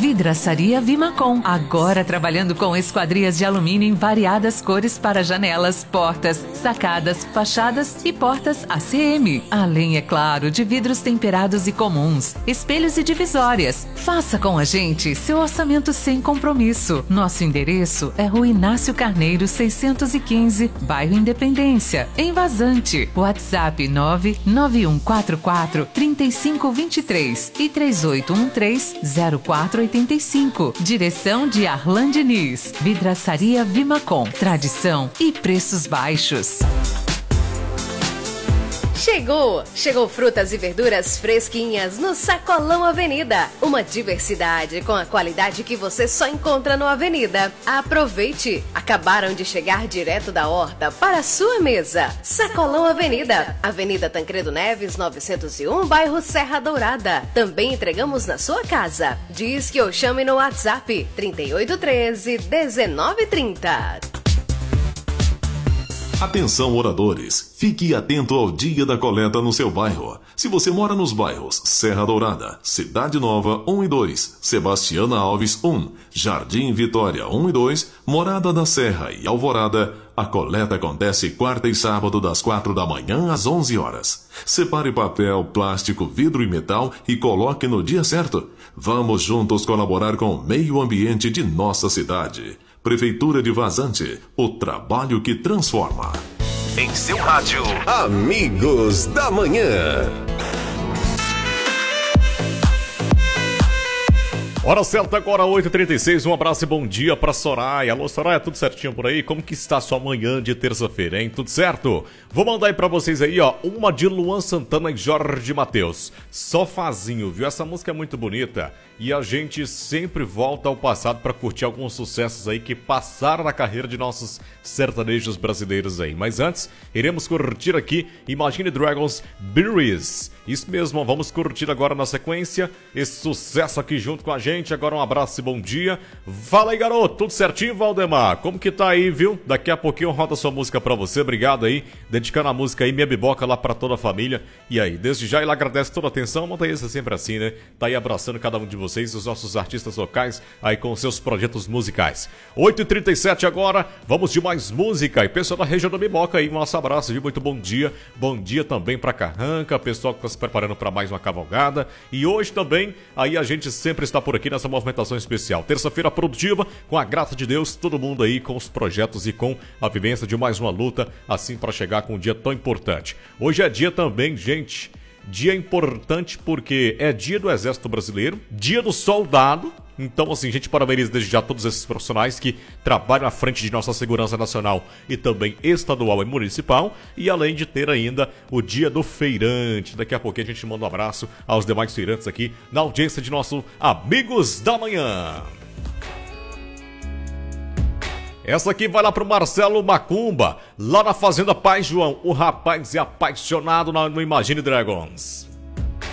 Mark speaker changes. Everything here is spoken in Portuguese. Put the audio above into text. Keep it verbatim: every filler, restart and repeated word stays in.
Speaker 1: Vidraçaria Vimacom, agora trabalhando com esquadrias de alumínio em variadas cores para janelas, portas, sacadas, fachadas e portas A C M. Além, é claro, de vidros temperados e comuns, espelhos e divisórias. Faça com a gente seu orçamento sem compromisso. Nosso endereço é Rua Inácio Carneiro, seiscentos e quinze, bairro Independência, em Vazante. WhatsApp nove nove um quatro quatro, três cinco dois três e três oito um três, zero quatro oito cinco. Direção de Arlan Diniz. Vidraçaria Vimacom. Tradição e preços baixos.
Speaker 2: Chegou! Chegou frutas e verduras fresquinhas no Sacolão Avenida. Uma diversidade com a qualidade que você só encontra no Avenida. Aproveite! Acabaram de chegar direto da horta para a sua mesa. Sacolão Avenida. Avenida Tancredo Neves, novecentos e um, bairro Serra Dourada. Também entregamos na sua casa. Diz que eu chame no WhatsApp trinta e oito treze, dezenove trinta.
Speaker 3: Atenção, moradores, fique atento ao dia da coleta no seu bairro. Se você mora nos bairros Serra Dourada, Cidade Nova um e dois, Sebastiana Alves um, Jardim Vitória um e dois, Morada da Serra e Alvorada, a coleta acontece quarta e sábado das quatro da manhã às onze horas. Separe papel, plástico, vidro e metal e coloque no dia certo. Vamos juntos colaborar com o meio ambiente de nossa cidade. Prefeitura de Vazante, o trabalho que transforma.
Speaker 4: Em seu rádio, Amigos da Manhã.
Speaker 5: Hora certa agora, oito e trinta e seis, um abraço e bom dia pra Soraya. Alô Soraya, tudo certinho por aí? Como que está a sua manhã de terça-feira, hein? Tudo certo? Vou mandar aí pra vocês aí, ó, uma de Luan Santana e Jorge Mateus. Sofazinho, viu? Essa música é muito bonita e a gente sempre volta ao passado pra curtir alguns sucessos aí que passaram na carreira de nossos sertanejos brasileiros aí. Mas antes, iremos curtir aqui Imagine Dragons Breeze. Isso mesmo, vamos curtir agora na sequência esse sucesso aqui junto com a gente. Agora um abraço e bom dia. Fala aí, garoto, tudo certinho, Valdemar? Como que tá aí, viu? Daqui a pouquinho roda sua música pra você, obrigado aí, dedicando a música aí, minha biboca lá pra toda a família. E aí, desde já ele agradece toda a atenção, Montanhista sempre assim, né? Tá aí abraçando cada um de vocês, os nossos artistas locais, aí com seus projetos musicais. oito e trinta e sete agora, vamos de mais música. E pessoal da região da Biboca aí, um nosso abraço, viu? Muito bom dia. Bom dia também pra Carranca, pessoal que tá se preparando pra mais uma cavalgada. E hoje também, aí a gente sempre está por aqui nessa movimentação especial. Terça-feira produtiva, com a graça de Deus, todo mundo aí com os projetos e com a vivência de mais uma luta, assim para chegar com um dia tão importante. Hoje é dia também, gente, dia importante porque é dia do Exército Brasileiro, dia do soldado. Então, assim, gente, parabeniza desde já todos esses profissionais que trabalham à frente de nossa segurança nacional e também estadual e municipal. E além de ter ainda o dia do feirante. Daqui a pouquinho a gente manda um abraço aos demais feirantes aqui na audiência de nosso Amigos da Manhã. Essa aqui vai lá pro Marcelo Macumba, lá na Fazenda Pai João. O rapaz é apaixonado no Imagine Dragons.